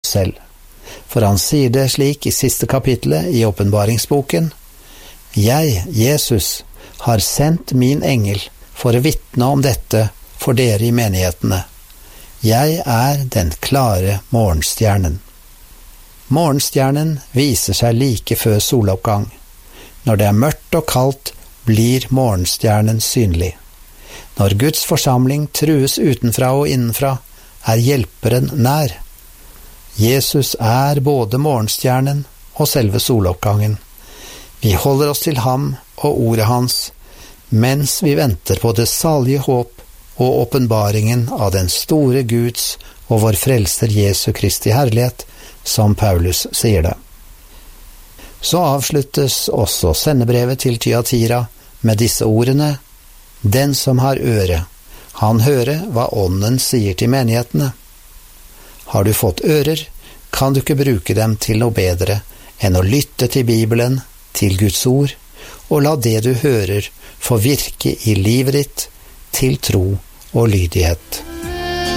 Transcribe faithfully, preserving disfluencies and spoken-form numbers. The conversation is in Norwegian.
selv. For han sier det slik i siste kapittelet i åpenbaringsboken: «Jeg, Jesus, har sendt min engel for å vitne om dette for dere i menighetene. Jeg er den klare morgenstjernen.» Morgenstjernen viser seg like før soloppgang. Når det er mørkt og kaldt, blir morgenstjernen synlig. Når Guds forsamling trues utenfra og innenfra, er hjelperen nær. Jesus er både morgenstjernen og selve soloppgangen. Vi holder oss til ham og ordet hans, mens vi venter på det salige håp og åpenbaringen av den store Guds og vår frelser Jesu Kristi herlighet, som Paulus sier det. Så avsluttes også sendebrevet til Thyatira med disse ordene: «Den som har øre, han hører hva ånden sier til menighetene.» Har du fått ører, kan du ikke bruke dem til noe bedre enn å lytte til Bibelen, til Guds ord, og la det du hører få virke i livet ditt til tro og lydighet.